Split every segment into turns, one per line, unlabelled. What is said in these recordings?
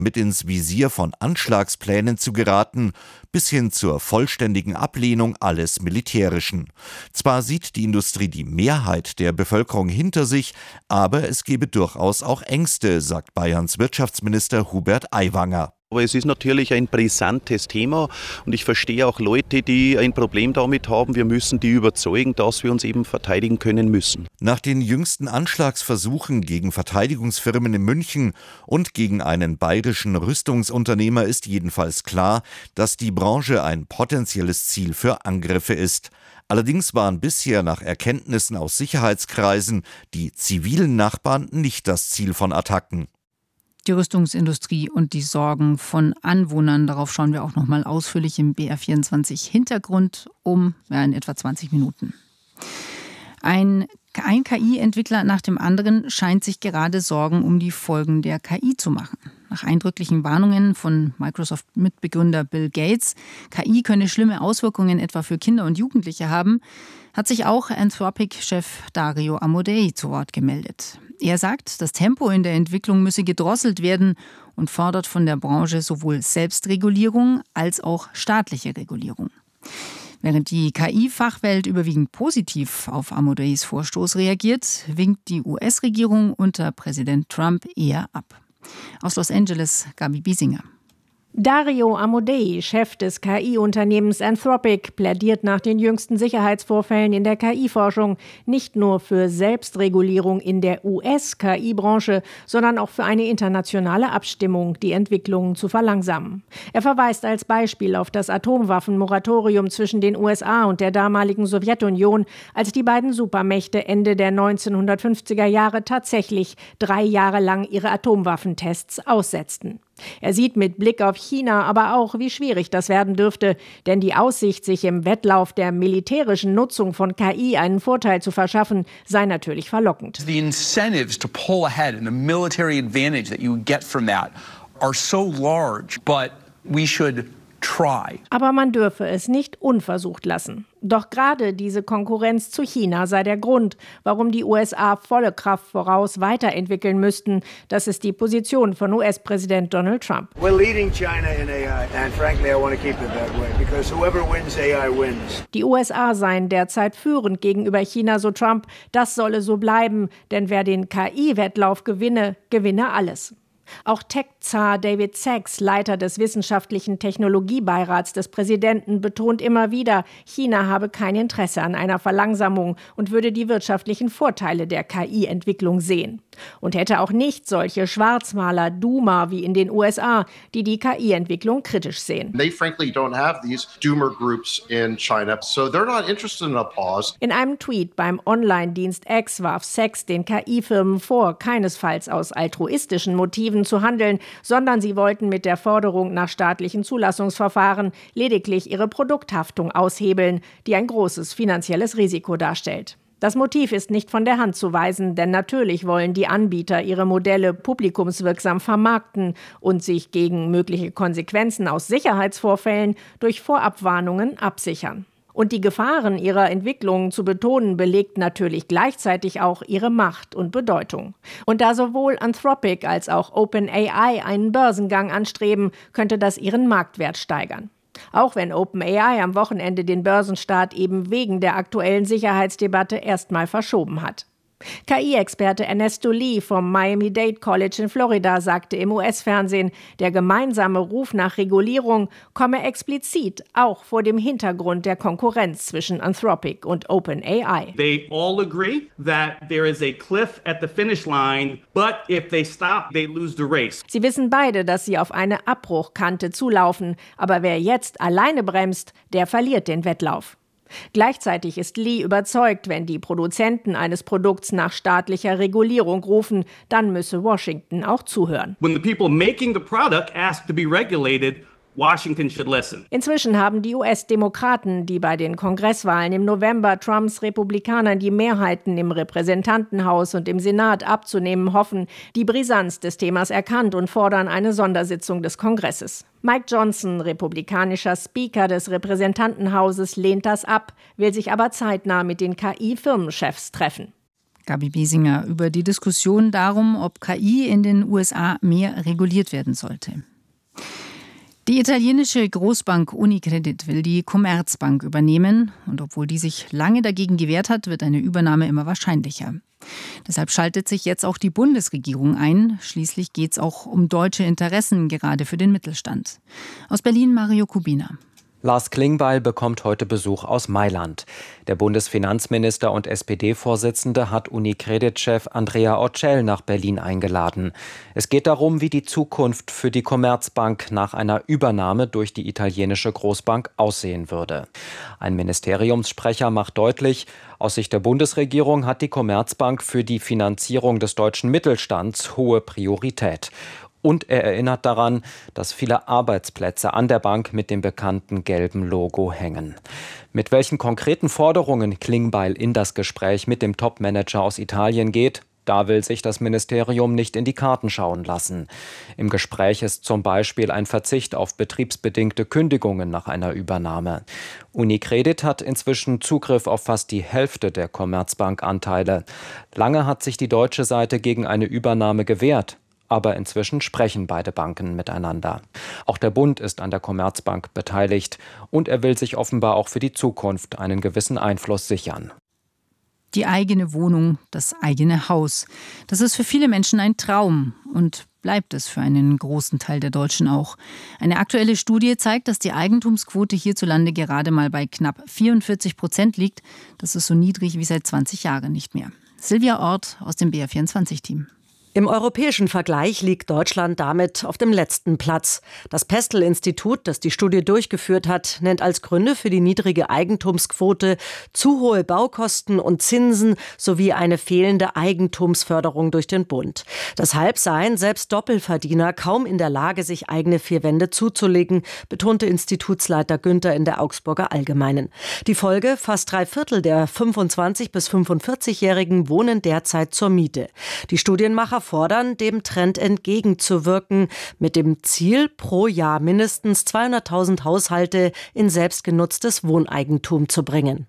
mit ins Visier von Anschlagsplänen zu geraten, bis hin zur vollständigen Ablehnung alles Militärischen. Zwar sieht die Industrie die Mehrheit der Bevölkerung hinter sich, aber es gebe durchaus auch Ängste, sagt Bayerns Wirtschaftsminister Hubert Aiwanger.
Aber es ist natürlich ein brisantes Thema und ich verstehe auch Leute, die ein Problem damit haben. Wir müssen die überzeugen, dass wir uns eben verteidigen können müssen.
Nach den jüngsten Anschlagsversuchen gegen Verteidigungsfirmen in München und gegen einen bayerischen Rüstungsunternehmer ist jedenfalls klar, dass die Branche ein potenzielles Ziel für Angriffe ist. Allerdings waren bisher nach Erkenntnissen aus Sicherheitskreisen die zivilen Nachbarn nicht das Ziel von Attacken.
Die Rüstungsindustrie und die Sorgen von Anwohnern, darauf schauen wir auch noch mal ausführlich im BR24 Hintergrund in etwa 20 Minuten. Ein KI-Entwickler nach dem anderen scheint sich gerade Sorgen um die Folgen der KI zu machen. Nach eindrücklichen Warnungen von Microsoft-Mitbegründer Bill Gates, KI könne schlimme Auswirkungen etwa für Kinder und Jugendliche haben, hat sich auch Anthropic-Chef Dario Amodei zu Wort gemeldet. Er sagt, das Tempo in der Entwicklung müsse gedrosselt werden und fordert von der Branche sowohl Selbstregulierung als auch staatliche Regulierung. Während die KI-Fachwelt überwiegend positiv auf Amodeis Vorstoß reagiert, winkt die US-Regierung unter Präsident Trump eher ab. Aus Los Angeles, Gabi Biesinger.
Dario Amodei, Chef des KI-Unternehmens Anthropic, plädiert nach den jüngsten Sicherheitsvorfällen in der KI-Forschung nicht nur für Selbstregulierung in der US-KI-Branche, sondern auch für eine internationale Abstimmung, die Entwicklungen zu verlangsamen. Er verweist als Beispiel auf das Atomwaffenmoratorium zwischen den USA und der damaligen Sowjetunion, als die beiden Supermächte Ende der 1950er Jahre tatsächlich 3 Jahre lang ihre Atomwaffentests aussetzten. Er sieht mit Blick auf China aber auch, wie schwierig das werden dürfte, denn die Aussicht, sich im Wettlauf der militärischen Nutzung von KI einen Vorteil zu verschaffen, sei natürlich verlockend.
The incentives to pull ahead and the military advantage that you get from that are so large, but we should try.
Aber man dürfe es nicht unversucht lassen. Doch gerade diese Konkurrenz zu China sei der Grund, warum die USA volle Kraft voraus weiterentwickeln müssten. Das ist die Position von US-Präsident Donald Trump.
We're leading China in AI and frankly I want to keep it that way because whoever wins AI wins.
Die USA seien derzeit führend gegenüber China, so Trump. Das solle so bleiben, denn wer den KI-Wettlauf gewinne, gewinne alles. Auch Tech-Zar David Sachs, Leiter des wissenschaftlichen Technologiebeirats des Präsidenten, betont immer wieder, China habe kein Interesse an einer Verlangsamung und würde die wirtschaftlichen Vorteile der KI-Entwicklung sehen. Und hätte auch nicht solche Schwarzmaler, Doomer wie in den USA, die die KI-Entwicklung kritisch sehen.
They frankly don't have these doomer groups in China, so they're not interested in a pause.
In einem Tweet beim Online-Dienst X warf Sachs den KI-Firmen vor, keinesfalls aus altruistischen Motiven zu handeln, sondern sie wollten mit der Forderung nach staatlichen Zulassungsverfahren lediglich ihre Produkthaftung aushebeln, die ein großes finanzielles Risiko darstellt. Das Motiv ist nicht von der Hand zu weisen, denn natürlich wollen die Anbieter ihre Modelle publikumswirksam vermarkten und sich gegen mögliche Konsequenzen aus Sicherheitsvorfällen durch Vorabwarnungen absichern. Und die Gefahren ihrer Entwicklungen zu betonen, belegt natürlich gleichzeitig auch ihre Macht und Bedeutung. Und da sowohl Anthropic als auch OpenAI einen Börsengang anstreben, könnte das ihren Marktwert steigern. Auch wenn OpenAI am Wochenende den Börsenstart eben wegen der aktuellen Sicherheitsdebatte erstmal verschoben hat. KI-Experte Ernesto Lee vom Miami-Dade College in Florida sagte im US-Fernsehen, der gemeinsame Ruf nach Regulierung komme explizit auch vor dem Hintergrund der Konkurrenz zwischen Anthropic und OpenAI.
They all agree that there is a cliff at the finish line, but if they stop, they lose the race.
Sie wissen beide, dass sie auf eine Abbruchkante zulaufen, aber wer jetzt alleine bremst, der verliert den Wettlauf. Gleichzeitig ist Lee überzeugt, wenn die Produzenten eines Produkts nach staatlicher Regulierung rufen, dann müsse Washington auch zuhören.
When the people making the product ask to be regulated, Washington should listen.
Inzwischen haben die US-Demokraten, die bei den Kongresswahlen im November Trumps Republikanern die Mehrheiten im Repräsentantenhaus und im Senat abzunehmen hoffen, die Brisanz des Themas erkannt und fordern eine Sondersitzung des Kongresses. Mike Johnson, republikanischer Speaker des Repräsentantenhauses, lehnt das ab, will sich aber zeitnah mit den KI-Firmenchefs treffen.
Gabi Besinger über die Diskussion darum, ob KI in den USA mehr reguliert werden sollte. Die italienische Großbank Unicredit will die Commerzbank übernehmen. Und obwohl die sich lange dagegen gewehrt hat, wird eine Übernahme immer wahrscheinlicher. Deshalb schaltet sich jetzt auch die Bundesregierung ein. Schließlich geht es auch um deutsche Interessen, gerade für den Mittelstand. Aus Berlin Mario Kubina.
Lars Klingbeil bekommt heute Besuch aus Mailand. Der Bundesfinanzminister und SPD-Vorsitzende hat Unicredit-Chef Andrea Orcel nach Berlin eingeladen. Es geht darum, wie die Zukunft für die Commerzbank nach einer Übernahme durch die italienische Großbank aussehen würde. Ein Ministeriumssprecher macht deutlich, aus Sicht der Bundesregierung hat die Commerzbank für die Finanzierung des deutschen Mittelstands hohe Priorität. Und er erinnert daran, dass viele Arbeitsplätze an der Bank mit dem bekannten gelben Logo hängen. Mit welchen konkreten Forderungen Klingbeil in das Gespräch mit dem Topmanager aus Italien geht, da will sich das Ministerium nicht in die Karten schauen lassen. Im Gespräch ist zum Beispiel ein Verzicht auf betriebsbedingte Kündigungen nach einer Übernahme. Unicredit hat inzwischen Zugriff auf fast die Hälfte der Commerzbank-Anteile. Lange hat sich die deutsche Seite gegen eine Übernahme gewehrt. Aber inzwischen sprechen beide Banken miteinander. Auch der Bund ist an der Commerzbank beteiligt und er will sich offenbar auch für die Zukunft einen gewissen Einfluss sichern.
Die eigene Wohnung, das eigene Haus. Das ist für viele Menschen ein Traum und bleibt es für einen großen Teil der Deutschen auch. Eine aktuelle Studie zeigt, dass die Eigentumsquote hierzulande gerade mal bei knapp 44% liegt. Das ist so niedrig wie seit 20 Jahren nicht mehr. Silvia Ort aus dem BR24-Team.
Im europäischen Vergleich liegt Deutschland damit auf dem letzten Platz. Das Pestel-Institut, das die Studie durchgeführt hat, nennt als Gründe für die niedrige Eigentumsquote zu hohe Baukosten und Zinsen sowie eine fehlende Eigentumsförderung durch den Bund. Deshalb seien selbst Doppelverdiener kaum in der Lage, sich eigene vier Wände zuzulegen, betonte Institutsleiter Günther in der Augsburger Allgemeinen. Die Folge: fast 3/4 der 25- bis 45-Jährigen wohnen derzeit zur Miete. Die Studienmacher fordern, dem Trend entgegenzuwirken, mit dem Ziel, pro Jahr mindestens 200.000 Haushalte in selbstgenutztes Wohneigentum zu bringen.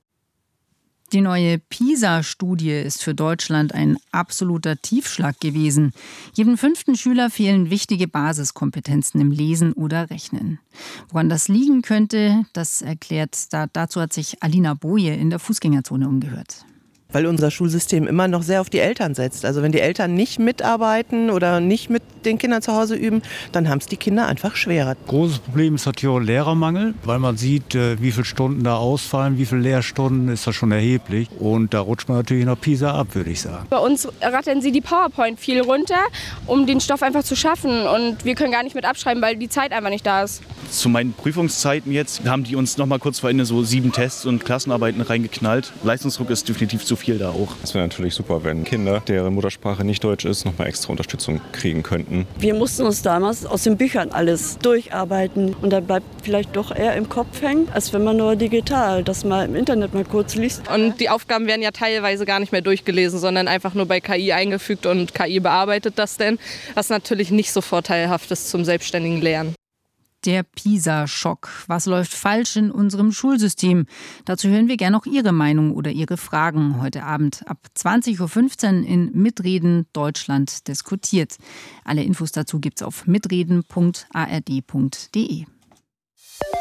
Die neue PISA-Studie ist für Deutschland ein absoluter Tiefschlag gewesen. Jedem 5. Schüler fehlen wichtige Basiskompetenzen im Lesen oder Rechnen. Woran das liegen könnte, das erklärt, dazu hat sich Alina Boje in der Fußgängerzone umgehört.
Weil unser Schulsystem immer noch sehr auf die Eltern setzt. Also wenn die Eltern nicht mitarbeiten oder nicht mit den Kindern zu Hause üben, dann haben es die Kinder einfach schwerer.
Großes Problem ist natürlich auch Lehrermangel, weil man sieht, wie viele Stunden da ausfallen, wie viele Lehrstunden, ist das schon erheblich. Und da rutscht man natürlich noch PISA ab, würde ich sagen.
Bei uns rattern sie die PowerPoint viel runter, um den Stoff einfach zu schaffen. Und wir können gar nicht mit abschreiben, weil die Zeit einfach nicht da ist.
Zu meinen Prüfungszeiten jetzt haben die uns noch mal kurz vor Ende so 7 Tests und Klassenarbeiten reingeknallt. Leistungsdruck ist definitiv zu viel da auch.
Es wäre natürlich super, wenn Kinder, deren Muttersprache nicht Deutsch ist, noch mal extra Unterstützung kriegen könnten.
Wir mussten uns damals aus den Büchern alles durcharbeiten und dann bleibt vielleicht doch eher im Kopf hängen, als wenn man nur digital das mal im Internet mal kurz liest.
Und die Aufgaben werden ja teilweise gar nicht mehr durchgelesen, sondern einfach nur bei KI eingefügt und KI bearbeitet das denn, was natürlich nicht so vorteilhaft ist zum selbstständigen Lernen.
Der PISA-Schock. Was läuft falsch in unserem Schulsystem? Dazu hören wir gerne auch Ihre Meinung oder Ihre Fragen heute Abend ab 20.15 Uhr in Mitreden Deutschland diskutiert. Alle Infos dazu gibt's auf mitreden.ard.de.